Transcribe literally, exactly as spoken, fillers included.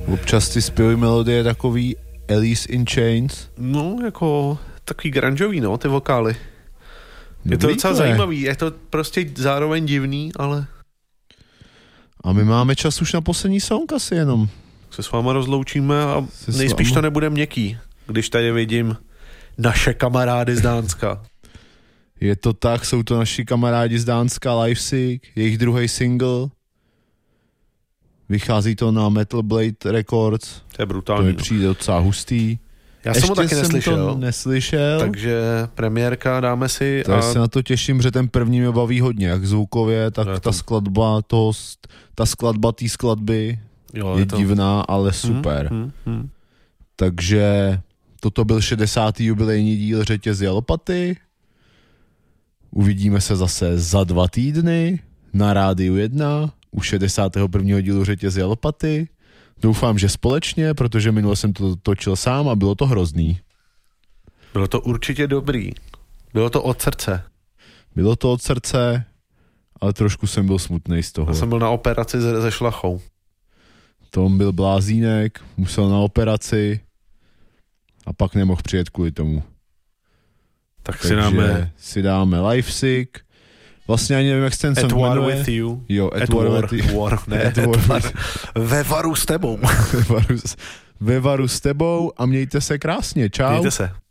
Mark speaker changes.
Speaker 1: Občas ty zpěvy melodie takový Alice in Chains.
Speaker 2: No, jako takový grungeový, no, ty vokály. Je
Speaker 1: Dobrý
Speaker 2: to docela
Speaker 1: to je.
Speaker 2: zajímavý, je to prostě zároveň divný, ale...
Speaker 1: A my máme čas už na poslední song asi jenom.
Speaker 2: Se s váma rozloučíme a
Speaker 1: Se s
Speaker 2: nejspíš
Speaker 1: váma.
Speaker 2: to nebude měkký, když tady vidím naše kamarády z Dánska.
Speaker 1: Je to tak, jsou to naši kamarádi z Dánska, Livesick, jejich druhý single. Vychází to na Metal Blade Records.
Speaker 2: To je
Speaker 1: To
Speaker 2: brutální.
Speaker 1: mi přijde docela hustý.
Speaker 2: Já jsem ho taky
Speaker 1: jsem
Speaker 2: neslyšel,
Speaker 1: to neslyšel.
Speaker 2: takže premiérka dáme si
Speaker 1: To
Speaker 2: a
Speaker 1: já se na to těším, že ten první mě baví hodně, jak zvukově, tak
Speaker 2: No, je
Speaker 1: ta
Speaker 2: to-
Speaker 1: skladba toho, ta skladba té skladby
Speaker 2: jo,
Speaker 1: je
Speaker 2: to...
Speaker 1: divná, ale super.
Speaker 2: Hmm, hmm, hmm.
Speaker 1: Takže toto byl šedesátý jubilejní díl Řetězy a lopaty. Uvidíme se zase za dva týdny na Rádiu jedna u šedesátého prvního dílu Řetězy a lopaty. Doufám, že společně, protože minule jsem to točil sám a bylo to hrozný.
Speaker 2: Bylo to určitě dobrý. Bylo to od srdce.
Speaker 1: Bylo to od srdce, ale trošku jsem byl smutnej z toho.
Speaker 2: Já jsem byl na operaci se, se šlachou.
Speaker 1: Tom byl blázínek, musel na operaci a pak nemohl přijet kvůli tomu.
Speaker 2: Tak si
Speaker 1: Takže
Speaker 2: dáme
Speaker 1: si dáme Livesick. Vlastně ani nevím, jak se ten
Speaker 2: At
Speaker 1: song
Speaker 2: War
Speaker 1: jmenuje.
Speaker 2: With You.
Speaker 1: Jo, At,
Speaker 2: At
Speaker 1: War,
Speaker 2: War,
Speaker 1: with you.
Speaker 2: war, ne,
Speaker 1: At
Speaker 2: At
Speaker 1: War
Speaker 2: War.
Speaker 1: with-
Speaker 2: Ve varu s tebou.
Speaker 1: Ve varu s- Ve varu s tebou a mějte se krásně. Čau.
Speaker 2: Mějte se.